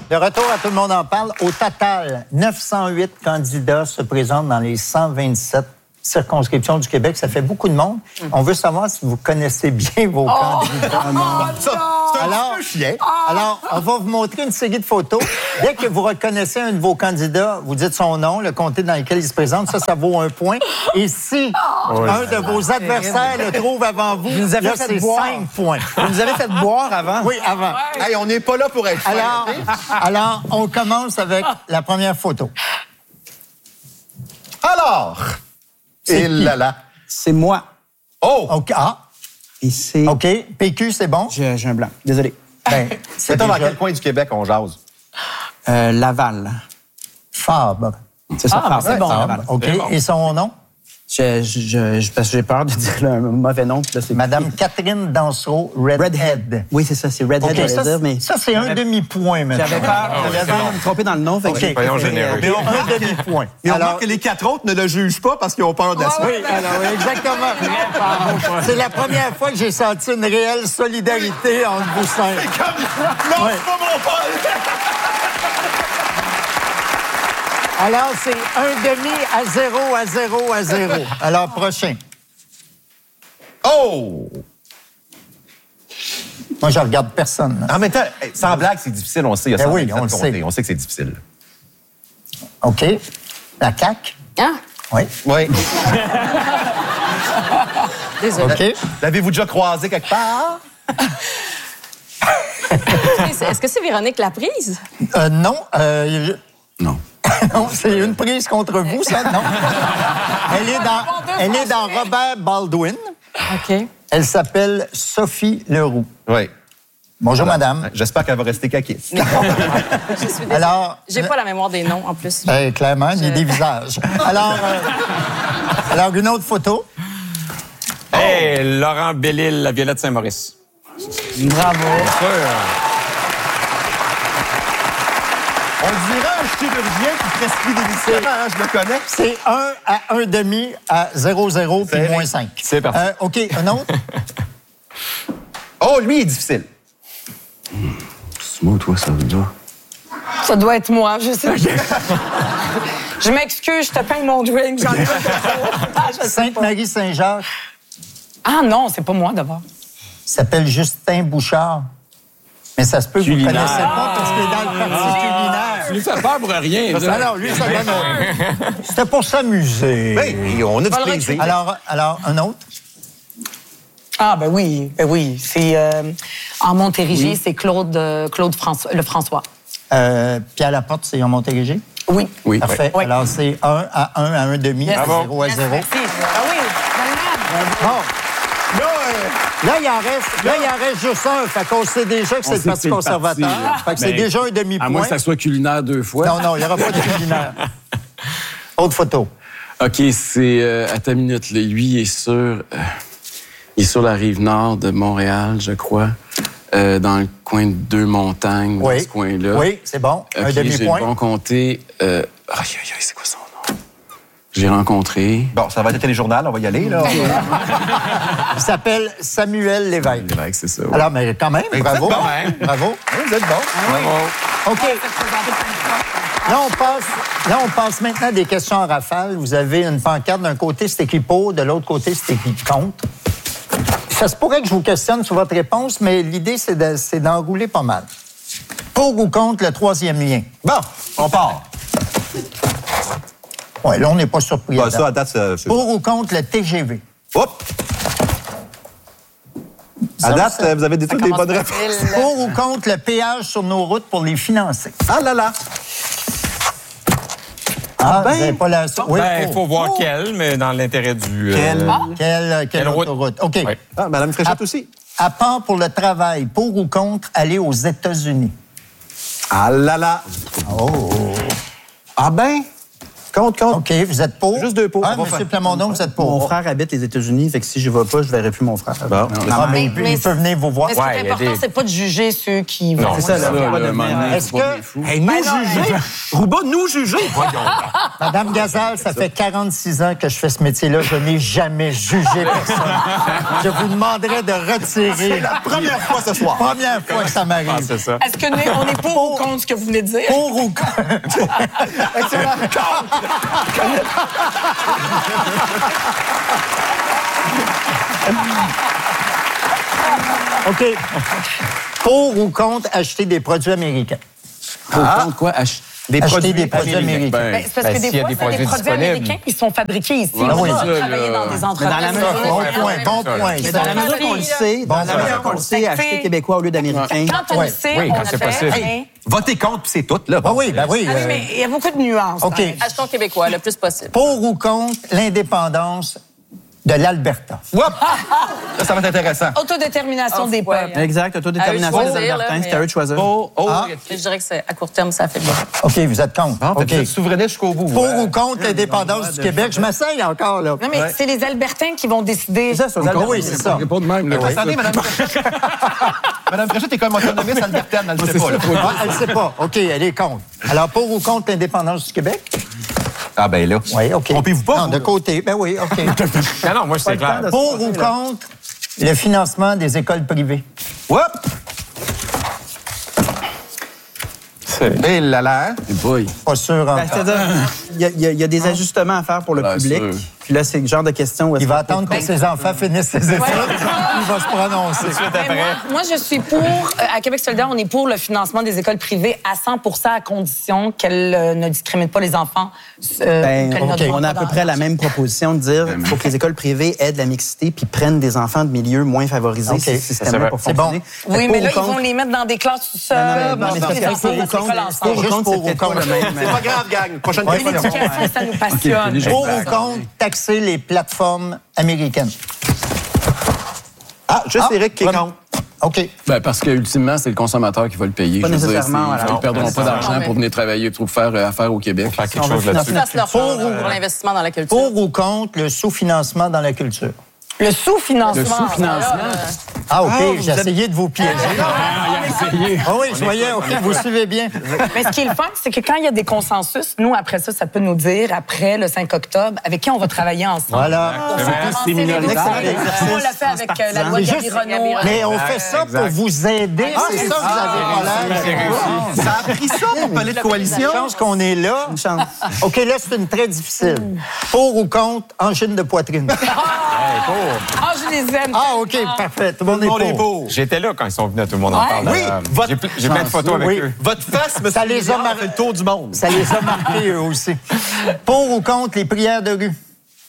De retour à Tout le monde en parle. Au total, 908 candidats se présentent dans les 127 circonscriptions du Québec. Ça fait beaucoup de monde. On veut savoir si vous connaissez bien vos candidats. Alors, on va vous montrer une série de photos. Dès que vous reconnaissez un de vos candidats, vous dites son nom, le comté dans lequel il se présente. Ça vaut 1 point. Et si un de vos adversaires le trouve avant vous, là, c'est 5 points. Vous nous avez fait boire avant? Oui, avant. Hey, on n'est pas là pour être Alors, on commence avec la première photo. Alors, C'est qui? C'est moi. Oh! OK. Ah, Et c'est... OK. PQ, c'est bon? J'ai un blanc. Désolé. Ben, C'est dans quel coin du Québec on jase? Laval. Fabre. C'est ça. Ah, c'est bon. Laval. OK. Et son nom? Parce que j'ai peur de dire un mauvais nom. Puis là, c'est Madame Catherine Dansereau, Redhead. Oui, c'est ça. C'est Redhead, OK, j'allais dire, mais... ça, c'est un demi-point, maintenant. J'avais peur de me tromper dans le nom. Fait que OK. j'ai préféré, Mais un demi-point. Mais on Alors, remarque que les 4 autres ne le jugent pas parce qu'ils ont peur de la suite. oui, alors, oui, exactement. C'est la première fois que j'ai senti une réelle solidarité entre vous cinq. Non, Ouais. c'est pas mon père! Alors, c'est un demi à 0. Alors, prochain. Oh! Moi, je regarde personne. Là. En même temps, sans blague, c'est difficile, on sait. Il y a Ben oui, 127 on le comtés. sait. On sait que c'est difficile. OK. La CAQ? Ah, Oui. Oui. désolé. OK. L'avez-vous déjà croisé quelque part? Est-ce que c'est Véronique Laprise? Non. Non. Non, c'est une prise contre vous, ça, non? Elle est dans Robert Baldwin. OK. Elle s'appelle Sophie Leroux. Oui. Bonjour, madame. J'espère qu'elle va rester caquiste. Je suis désolée. Alors, J'ai pas la mémoire des noms, en plus. clairement, il y a des visages. Alors, une autre photo. Hey, Laurent Bellil, la Violette Saint-Maurice. Bravo. On dirait un chirurgien qui prescrit des médicaments, hein, je le connais. C'est 1 à 1 demi à 0 puis C'est moins 5. C'est parfait. OK, un autre? Oh, lui, il est difficile. C'est moi ou toi, ça veut dire? Ça doit être moi, je sais. Je m'excuse, je te peins mon drink. J'en ai pas trop. Sainte-Marie-Saint-Jacques Ah non, c'est pas moi d'abord. s'appelle Justin Bouchard. Mais ça se peut que vous ne Culinaire. connaissez pas parce qu'il est dans le parti culinaire. Tu lui fais peur pour rien. là. Alors, lui, ça donne C'était pour s'amuser. Oui, on a du Va le plaisir. Alors, un autre? Ah, ben oui. C'est en Montérégie, c'est Claude François. Pierre Laporte, c'est en Montérégie? Oui. Oui. Parfait. Oui. Alors, c'est 1 à 1 à 1 demi, Yes. 0 à 0. Merci. Ah oui, Bon. Là, il en reste juste un. Fait qu'on sait déjà que c'est le sait que Parti c'est le conservateur. parti, Fait que c'est mais déjà un demi-point. À moins que ça soit culinaire 2 fois. Non, il n'y aura pas de culinaire. Autre photo. OK, c'est... attends une minute, là. Lui, il est sur la rive nord de Montréal, je crois. Dans le coin de Deux-Montagnes, dans ce coin-là. Oui, c'est bon. Un OK, j'ai demi-point. le bon comté. C'est quoi son nom? J'ai rencontré... Bon, ça va être le téléjournal, on va y aller, là. Il s'appelle Samuel Lévesque. Lévesque, c'est ça. Oui. Alors, mais quand même, Mais bravo. vous êtes bon, hein? Bravo. Oui, vous êtes bon. OK. Là, on passe maintenant à des questions en rafale. Vous avez une pancarte. D'un côté, c'est écrit pour. De l'autre côté, c'est écrit contre. Ça se pourrait que je vous questionne sur votre réponse, mais l'idée, c'est d'enrouler pas mal. Pour ou contre le troisième lien? Bon, on part. Oui, là, on n'est pas surpris. Bon, à date. ça, à date, c'est... Pour ou contre le TGV? Hop! À date, vous avez toutes les bonnes réponses. Pour ou contre le péage sur nos routes pour les financer? Ah là là! Ah, vous n'avez pas la... Oui, Ben, il pour. faut voir quel, mais dans l'intérêt du... Quelle route? autoroute? OK. Oui. Ah, Madame Fréchette aussi. À part pour le travail, pour ou contre aller aux États-Unis? Ah là là! Oh! Ah ben, Compte. OK, vous êtes pour? Juste 2 pour. Ah, M. Plamondon, vous êtes pour. Mon frère habite les États-Unis, fait que si je vais pas, je verrai plus mon frère. Bon. Mais il peut venir vous voir. Mais ce qui est important, c'est pas de juger ceux qui vont. C'est ça, là. Est-ce que, Hey, nous juger. Rouba, nous juger. Voyons. Madame Gazal, ça fait 46 ans que je fais ce métier-là. Je n'ai jamais jugé personne. Je vous demanderais de retirer. C'est la première fois ce soir. Première fois que ça m'arrive. Ah, c'est ça. Est-ce qu'on est pour ou contre ce que vous venez de dire? Pour ou contre? OK. Pour ou contre acheter des produits américains? Pour contre quoi? Acheter des produits américains. Ben, c'est parce que s'il y des a fois, des c'est des produits produits disponibles. américains qui sont fabriqués ici. Ouais, On oui, va ça, travailler là. dans des entreprises. dans la mesure- Bon point. Mais dans la mesure qu'on le sait, Bon, dans la mesure qu'on le sait, acheter québécois au lieu d'américain. Quand on le sait, Oui, on quand le c'est fait. possible. Hein? Votez contre, puis c'est tout, là. Ah oui, ben oui. Ah oui, mais il y a beaucoup de nuances. OK. Achetons québécois le plus possible. Pour ou contre l'indépendance de l'Alberta? Whoop! Ça va être intéressant. Autodétermination des peuples. Exact, autodétermination À eux des de choisir, Albertains, là, c'est à eux de choisir. Je dirais que c'est à court terme, ça fait bien. OK, vous êtes contre. Bon, OK. vous êtes souverainiste jusqu'au bout. Pour ou contre l'indépendance du Québec? Je m'essaye encore, là. Non, mais c'est les Albertains qui vont décider. C'est ça, c'est aux Albertains. Oui, c'est ça. Pas de même, là. Attendez, Mme Fréchette. Mme Fréchette est comme autonomiste albertaine, elle ne sait pas. Là. Ah, elle ne sait pas. OK, elle est contre. Alors, pour ou contre l'indépendance du Québec? Ah ben là. Oui, OK. Trompez-vous pas. Non, vous, de là. côté. Ben oui, OK. Non, moi, c'est clair. Pour ou contre le financement des écoles privées? Whoop! Et là là. Et boy. Pas sûr Ben, encore. c'est-à-dire, il y a des ajustements à faire pour le Bien public. sûr. Puis là, c'est le genre de question où est-ce Il va que- attendre que ses enfants finissent ses études. Il va se prononcer. Ben, moi, je suis pour, à Québec solidaire, on est pour le financement des écoles privées à 100% à condition qu'elles ne discriminent pas les enfants. Ben, qu'elles ne OK. doivent on a à pas peu dans- près la même proposition de dire qu'il faut que les écoles privées aident la mixité puis prennent des enfants de milieux moins favorisés. OK. C'est ce C'est système-là vrai. pour C'est bon. fonctionner. Oui, Fait mais que là, pour ils ou vont les mettre dans des classes tout seuls. Non, non, mais Moi, c'est les parce que enfants dans pour ou l'école contre, ensemble. pour ou contre, c'est peut-être pas le même. C'est pas grave, gang. Prochaine question. L'éducation, ça nous passionne. OK, Pour ou contre taxer les plateformes américaines? Ah, juste Éric qui est contre. OK. Ben, parce que ultimement, c'est le consommateur qui va le payer. Pas Je veux dire, nécessairement, c'est- voilà. Ils ne perdront pas d'argent Non, mais- pour venir travailler, pour faire affaire au Québec. Faire quelque On va chose là-dessus. financer Fasse leur Pour chance pour l'investissement dans la culture. Pour ou contre le sous-financement dans la culture? Le sous-financement. Le sous-financement. Ah, OK, j'ai essayé de vous piéger. Ah oui, je voyais, OK, vous suivez bien. Mais ce qui est le fun, c'est que quand il y a des consensus, nous, après ça peut nous dire, après le 5 octobre, avec qui on va travailler ensemble. Voilà. Pour faire avancer les dossiers. Excellent. On l'a fait avec la loi C'est Gabi juste- Renaud. Mais on fait ça pour vous aider. C'est ça que vous avez l'air. Ça a pris ça pour parler de coalition. Je pense qu'on est là. Une chance. OK, là, c'est une très difficile. Pour ou contre angine de poitrine? Ah, je les aime. Ah, OK, parfait. Tout le monde On est est pour. beau. J'étais là quand ils sont venus, tout le monde en Ouais. parle. Oui, votre- J'ai plein de photos avec Oui. eux. Votre face, monsieur Ça les a Milliard, mar- fait le tour du monde. Ça les a marqués, eux aussi. Pour ou contre les prières de rue?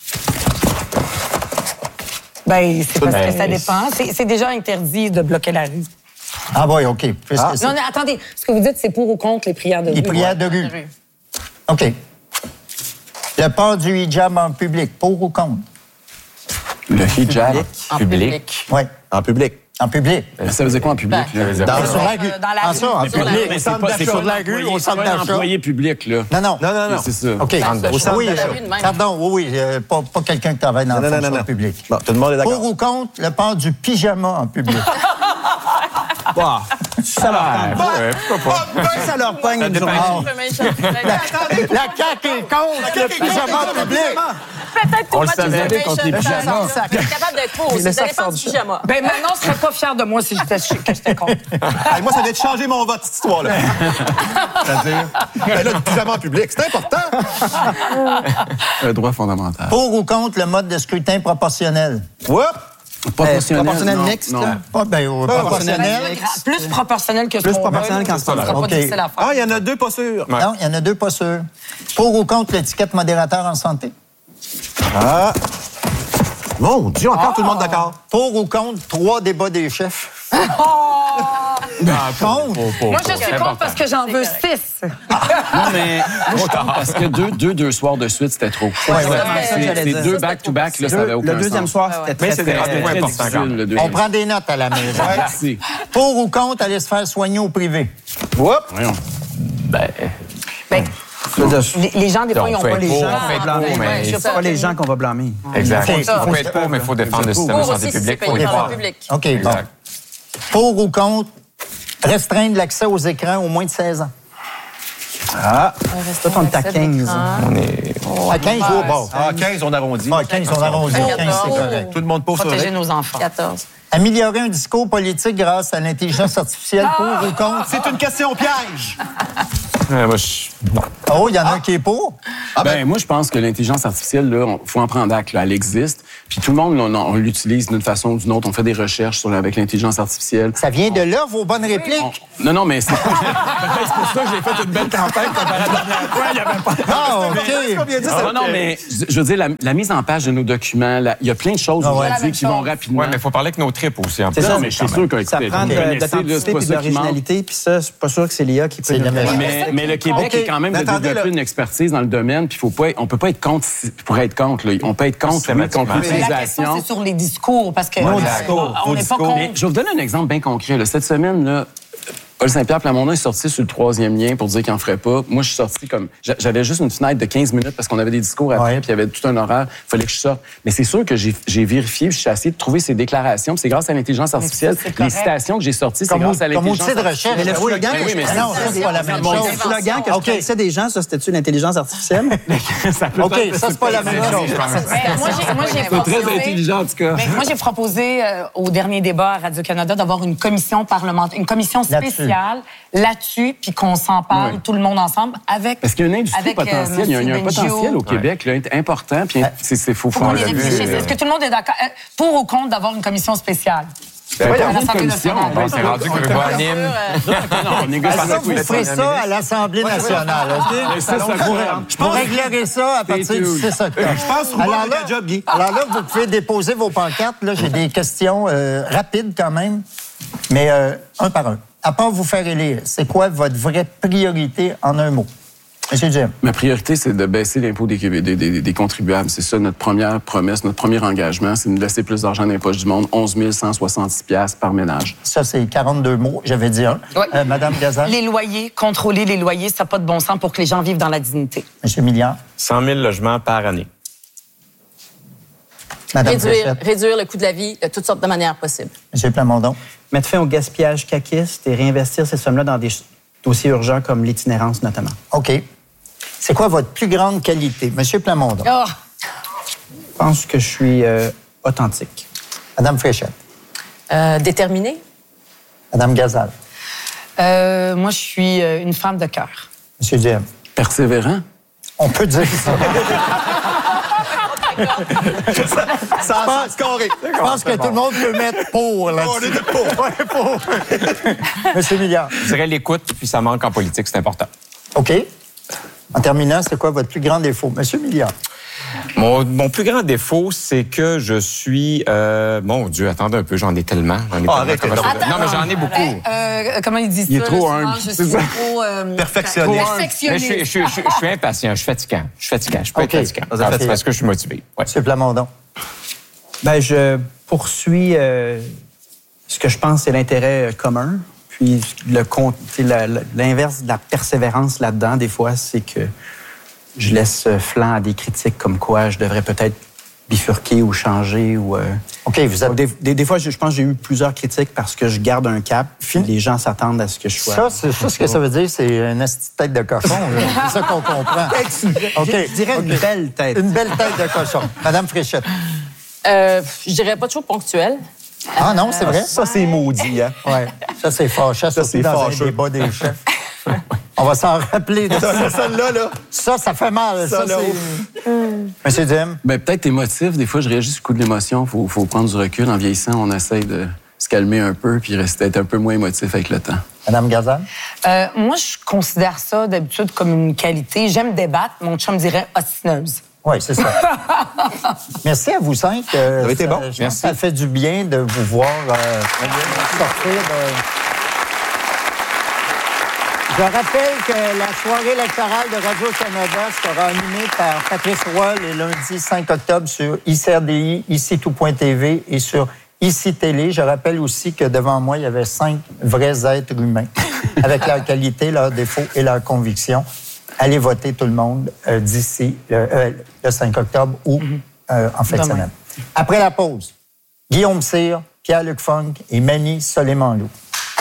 Ben, c'est parce que Ben, ça dépend. C'est déjà interdit de bloquer la rue. Ah, oui, OK. Puisque c'est- Non, non, attendez. Ce que vous dites, c'est pour ou contre les prières de rue. Les prières de rue. OK. Le port du hijab en public, pour ou contre? Le hijab. En public. Oui, En public. en public. Ça veut dire quoi en public? Ben, là? Sur la rue. dans la Ah, rue. ça, en Sur la public. rue. Au centre C'est d'achat. pas de la rue, au centre un d'achat. employé public, là. Non, non. Non. C'est ça. OK. Au centre Oui, d'achat. La rue de même. pardon, oui, pas quelqu'un qui travaille dans la fonction publique. Bon, tout le monde est Pour d'accord. ou contre le port du pyjama en public? Ça leur pogne. Ouais, pourquoi pas? Ça leur pogne une journée. La CAQ est contre le pyjama en public. Peut-être On pour le pas savait. de contre les pyjamas. Vous êtes capable d'être pour aussi. Le Vous sac allez faire sort du du pyjama. Ben, maintenant, je serais pas fière de moi si j'étais contre. Hey, moi, ça vient de changer mon vote, cette histoire-là. C'est-à-dire? Ben là, le pyjama en public, c'est important. Un droit fondamental. Pour ou contre le mode de scrutin proportionnel? Whoop! Proportionnel non, mixte, non. là. Pas bien, proportionnel. Plus proportionnel que ce Plus qu'on proportionnel veut. qu'en Ça sera pas OK. difficile à faire. Ah, il y en a deux pas sûrs. Non, il y en a deux pas sûrs. Pour ou contre l'étiquette modérateur en santé? Ah! Mon Dieu, encore tout le monde d'accord. Pour ou contre 3 débats des chefs? Contre? Moi, je suis contre parce que j'en veux 6. Non, mais moi, je pense parce que deux soirs de suite, c'était trop. Ouais, ça que j'allais C'est dire. deux back-to-back, là, ça avait aucun Le deuxième sens. soir, c'était Mais très, c'est des très, rendez-vous Très importants, quand difficile, même. le On deuxième. prend des notes à la maison. Merci. Pour ou contre aller se faire soigner au privé? Whoop! Voyons. Ben, Les gens, des fois, ils n'ont faut pas être les pour, gens. faut être pour, mais C'est pas les gens qu'on va blâmer. Exact. Ok. Il faut être pour, mais il faut défendre le système de Pour santé aussi, c'est publique. payé Faut y par croire. le public. OK, bon. Exact. Pour ou contre restreindre l'accès aux écrans aux moins de 16 ans? Ah, toi, on est à 15. On est... À 15 jours, bon. Ah, 15, on arrondit. Ah, 15, on arrondit. 15, c'est correct. Tout le monde pose sur Protéger le nos enfants. 14. Améliorer un discours politique grâce à l'intelligence artificielle, pour ou contre? C'est une question piège. Moi, je... Non. Oh, il y en a un qui est pour. Moi, je pense que l'intelligence artificielle, il faut en prendre acte. Là, elle existe. Puis tout le monde, on l'utilise d'une façon ou d'une autre. On fait des recherches avec l'intelligence artificielle. Ça vient de là, vos bonnes répliques? Non, mais c'est peut-être pour ça que j'ai fait une belle campagne comparé à la dernière fois. Il y avait pas... Ah, OK. Non, mais je veux dire, la mise en page de nos documents, il y a plein de choses aujourd'hui qui vont rapidement. Ouais, mais il faut parler avec nos tripes aussi. En C'est plus. ça, mais je suis sûr que Ça prend de l'authenticité et de l'originalité, puis ça, c'est pas sûr que c'est l'IA qui peut C'est nous la le même. faire. Mais le Québec OK. est quand même de Attendez, développer là. une expertise dans le domaine, puis on peut pas être contre pour être contre. Là. On peut être contre, oui, contre Mais la question, l'utilisation. c'est sur les discours, parce que Nos discours, on vos n'est pas discours. Mais contre. je vais vous donner un exemple bien concret. Là. Cette semaine, là, Paul Saint-Pierre Plamondon est sorti sur le 3e lien pour dire qu'il n'en ferait pas. Moi, je suis sorti comme... J'avais juste une fenêtre de 15 minutes parce qu'on avait des discours après, Ouais. puis il y avait tout un horaire. Il fallait que je sorte. Mais c'est sûr que j'ai vérifié, puis j'ai essayé de trouver ces déclarations. Puis c'est grâce à l'intelligence artificielle. c'est Les correct. citations que j'ai sorties, c'est Comme grâce à l'intelligence outil de recherche. Mais le slogan Ben que oui, je mais connaissais, non, ça, c'est pas la même Mon chose. slogan que je OK. connaissais des gens, ça, c'était-tu l'intelligence artificielle? ça peut OK, être- ça, c'est pas la même chose. Mais moi, j'ai C'est très proposé- intelligent, en tout cas. Mais moi, j'ai proposé au dernier débat à Radio-Canada d'avoir une commission parlementaire, une commission Là-dessus. spéciale là-dessus, puis qu'on s'en parle Ouais. tout le monde ensemble avec. Parce qu'il y a une industrie avec, potentielle, il y a un Monsieur potentiel au Québec là, important, puis c'est faut Faut qu'on y le réfléchisse. Est-ce que tout le monde est d'accord? Pour ou contre d'avoir une commission spéciale? Ben, À une l'Assemblée commission, nationale. Bon, c'est rendu que le gars anime. Non, on négocie Ça, avec vous les ferez ça à l'Assemblée nationale, OK? Mais ça, ça court. Vous réglerez ça à partir du 6 octobre. Je pense que Alors Roubaix là, fait le job, Guy. alors là, vous pouvez déposer vos pancartes. Là, j'ai des questions rapides quand même, mais un par un. À part vous faire élire, c'est quoi votre vraie priorité en un mot? Monsieur Jim. Ma priorité, c'est de baisser l'impôt des contribuables. C'est ça notre première promesse, notre premier engagement, c'est de nous laisser plus d'argent dans les poches du monde, 11 166 $ par ménage. Ça, c'est 42 mots. J'avais dit un. Ouais. Madame Gazal. Les loyers, contrôler les loyers, ça n'a pas de bon sens pour que les gens vivent dans la dignité. Monsieur Milliard. 100 000 logements par année. Madame Fréchette. Réduire le coût de la vie de toutes sortes de manières possibles. Monsieur Plamondon. Mettre fin au gaspillage caquiste et réinvestir ces sommes-là dans des dossiers urgents comme l'itinérance, notamment. OK. C'est quoi votre plus grande qualité? Monsieur Plamondon. Oh, Je pense que je suis authentique. Madame Fréchette. Déterminé. Madame Gazal. moi, je suis une femme de cœur. Monsieur Jim. Persévérant? On peut dire ça. Ça a scoré. Je pense que tout le monde peut mettre pour là-dessus. On est de pour. Ouais, pour. Monsieur Milliard. Je dirais l'écoute, puis ça manque en politique, c'est important. OK. En terminant, c'est quoi votre plus grand défaut? Monsieur Milliard. Mon plus grand défaut, c'est que je suis... mon Dieu, attendez un peu, j'en ai tellement. arrête, Non, mais j'en ai beaucoup. Comment il dit ça? Il est trop souvent, humble, Je c'est suis ça. trop... Perfectionniste. Mais je suis impatient, je suis fatigant. Je peux OK. être fatigant. Vous êtes Parce que je suis motivé. Ouais. Monsieur Plamondon. Ben, je poursuis ce que je pense c'est l'intérêt commun. Puis l'inverse de la persévérance là-dedans, des fois, c'est que je laisse flanc à des critiques comme quoi je devrais peut-être bifurquer ou changer. Ou, OK, vous êtes... des fois, je pense que j'ai eu plusieurs critiques parce que je garde un cap. Puis les gens s'attendent à ce que je sois. Ça, ce que ça veut dire, c'est une esti de tête de cochon. là. C'est ça qu'on comprend. OK. Je dirais une belle tête. Une belle tête de cochon. Madame Fréchette. Je dirais pas toujours ponctuel. Ah non, c'est vrai? Ça, c'est maudit, hein? Oui. Ça, c'est fâcheux, surtout c'est dans fâcheux. un débat des chefs. On va s'en rappeler. De ça. Celle-là, Ça fait mal. Ça, Ça, là, c'est... Monsieur Jim. Ben, peut-être émotif. Des fois, je réagis sur le coup de l'émotion. Faut prendre du recul. En vieillissant, on essaye de se calmer un peu puis être un peu moins émotif avec le temps. Madame Gazal. moi, je considère ça d'habitude comme une qualité. J'aime débattre. Mon chum dirait ostineuse. Oui, c'est ça. Merci à vous cinq. Vous avez été bon. Je pense que ça fait du bien de vous voir sortir de... Je rappelle que la soirée électorale de Radio-Canada sera animée par Patrice Roy le lundi 5 octobre sur ICRDI, ICTout.tv et sur ICI Télé. Je rappelle aussi que devant moi, il y avait 5 vrais êtres humains avec leur qualité, leurs défauts et leurs convictions. allez voter tout le monde d'ici le 5 octobre ou en fin de semaine. Après la pause, Guillaume Cyr, Pierre-Luc Funk et Mani Soleimanlou.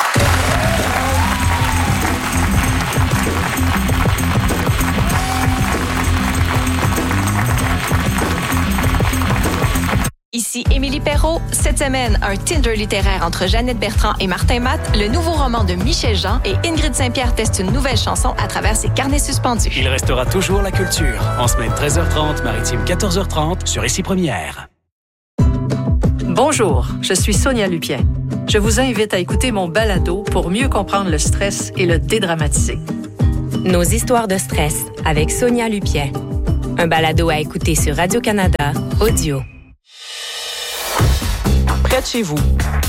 Ici Émilie Perrault. Cette semaine, un Tinder littéraire entre Jeannette Bertrand et Martin Matt, le nouveau roman de Michel Jean et Ingrid Saint-Pierre teste une nouvelle chanson à travers ses carnets suspendus. Il restera toujours la culture. En semaine 13h30, maritime 14h30 sur Ici Première. Bonjour, je suis Sonia Lupien. Je vous invite à écouter mon balado pour mieux comprendre le stress et le dédramatiser. Nos histoires de stress avec Sonia Lupien. Un balado à écouter sur Radio-Canada Audio. Près de chez vous,